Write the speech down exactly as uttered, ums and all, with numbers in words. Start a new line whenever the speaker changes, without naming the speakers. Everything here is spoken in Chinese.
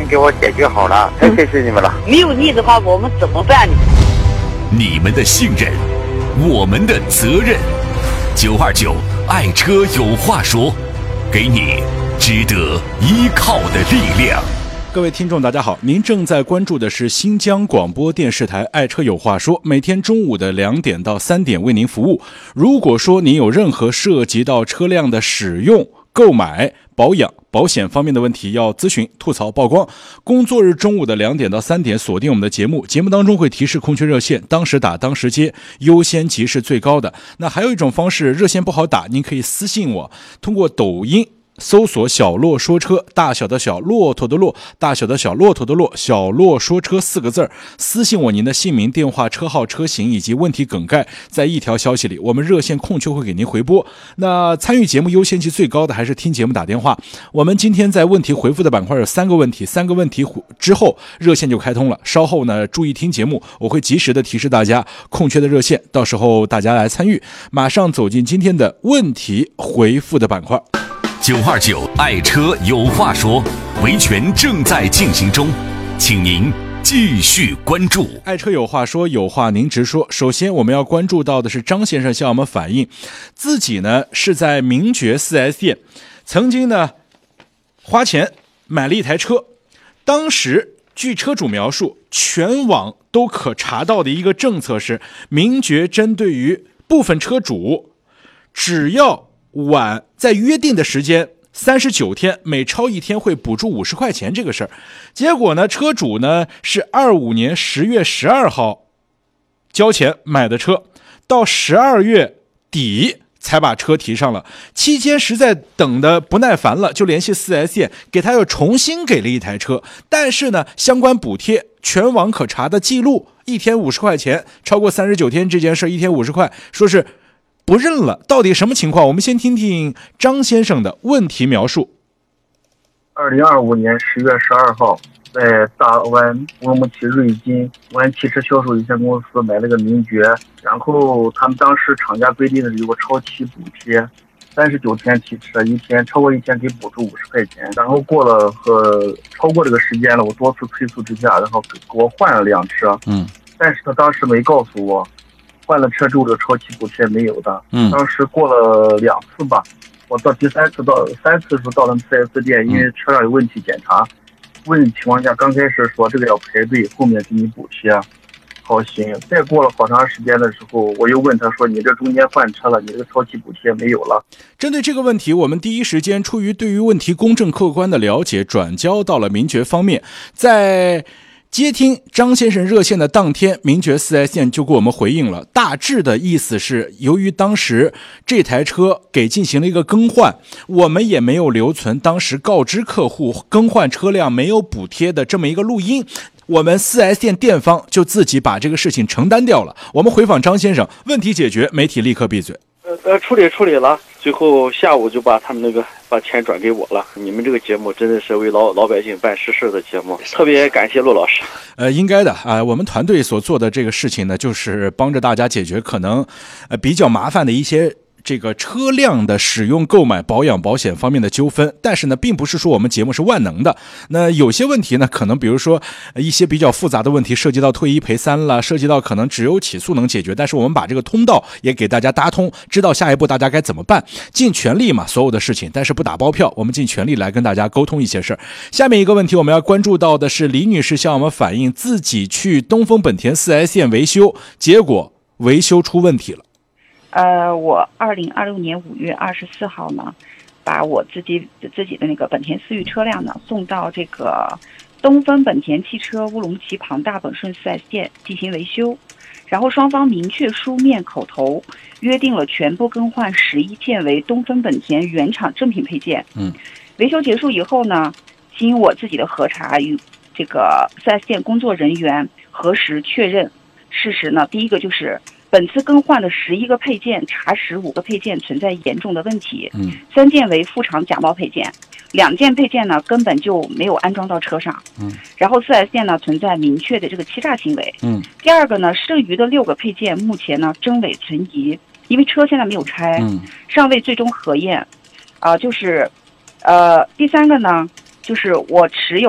给我解决好了，太谢谢你们了。
没有你的话，我们怎么办呢？
你们的信任，我们的责任。九二九爱车有话说，给你值得依靠的力量。
各位听众大家好，您正在关注的是新疆广播电视台爱车有话说，每天中午的两点到三点为您服务。如果说您有任何涉及到车辆的使用、购买、保养、保险方面的问题要咨询、吐槽、曝光，工作日中午的两点到三点锁定我们的节目，节目当中会提示空缺热线，当时打当时接，优先级是最高的。那还有一种方式，热线不好打，您可以私信我，通过抖音搜索小骆说车，大小的小，骆驼的骆，大小的小，骆驼的骆，小骆说车四个字儿，私信我您的姓名、电话、车号、车型以及问题梗概，在一条消息里，我们热线空缺会给您回拨。那参与节目优先级最高的还是听节目打电话。我们今天在问题回复的板块有三个问题，三个问题之后热线就开通了。稍后呢，注意听节目，我会及时的提示大家空缺的热线，到时候大家来参与。马上走进今天的问题回复的板块。
九二九爱车有话说，维权正在进行中，请您继续关注。
爱车有话说，有话您直说。首先我们要关注到的是张先生向我们反映，自己呢是在名爵 四 S 店曾经呢花钱买了一台车，当时据车主描述，全网都可查到的一个政策是，名爵针对于部分车主，只要晚在约定的时间三十九天，每超一天会补助五十块钱这个事儿。结果呢，车主呢是二五年十月十二号交钱买的车，到十二月底才把车提上了。期间实在等得不耐烦了，就联系 四 S 店，给他又重新给了一台车。但是呢，相关补贴全网可查的记录，一天五十块钱，超过三十九天这件事一天五十块，说是不认了。到底什么情况？我们先听听张先生的问题描述。
二零二五年十月十二号，在大湾乌鲁木齐瑞金湾汽车销售有限公司买了个名爵，然后他们当时厂家规定的有个超期补贴，三十九天提车，一天超过一天给补助五十块钱。然后过了和超过这个时间了，我多次催促之下，然后给我换了辆车。嗯，但是他当时没告诉我，换了车之后的超期补贴没有的。嗯，当时过了两次吧，我到第三次到三次的时候到他们 四 S 店，因为车上有问题检查，问情况下，刚开始说这个要排队，后面给你补贴。好行，再过了好长时间的时候，我又问他说，你这中间换车了，你这个超期补贴没有了。
针对这个问题，我们第一时间出于对于问题公正客观的了解，转交到了名爵方面。在接听张先生热线的当天，名爵 四 S 店就给我们回应了，大致的意思是，由于当时这台车给进行了一个更换，我们也没有留存当时告知客户更换车辆没有补贴的这么一个录音，我们 四 S 店店方就自己把这个事情承担掉了。我们回访张先生，问题解决，媒体立刻闭嘴。
呃呃，处理处理了，最后下午就把他们那个把钱转给我了。你们这个节目真的是为老老百姓办实事的节目，特别感谢陆老师。
呃，应该的啊、呃，我们团队所做的这个事情呢，就是帮着大家解决可能呃比较麻烦的一些这个车辆的使用、购买、保养、保险方面的纠纷。但是呢，并不是说我们节目是万能的。那有些问题呢，可能比如说一些比较复杂的问题，涉及到退一赔三了，涉及到可能只有起诉能解决。但是我们把这个通道也给大家搭通，知道下一步大家该怎么办，尽全力嘛，所有的事情。但是不打包票，我们尽全力来跟大家沟通一些事儿。下面一个问题我们要关注到的是，李女士向我们反映自己去东风本田 四 S 店维修，结果维修出问题了。
呃，我二零二六年五月二十四号呢，把我自己自己的那个本田思域车辆呢送到这个东风本田汽车乌鲁木齐庞大本顺 四 S 店进行维修，然后双方明确书面口头约定了全部更换十一件为东风本田原厂正品配件。嗯，维修结束以后呢，经我自己的核查与这个 四 S 店工作人员核实确认，事实呢，第一个就是本次更换的十一个配件，查实五个配件存在严重的问题，嗯，三件为副厂假冒配件，两件配件呢根本就没有安装到车上，嗯，然后 四 S 店呢存在明确的这个欺诈行为，嗯，第二个呢，剩余的六个配件目前呢真伪存疑，因为车现在没有拆，嗯，尚未最终核验，啊、呃，就是，呃，第三个呢，就是我持有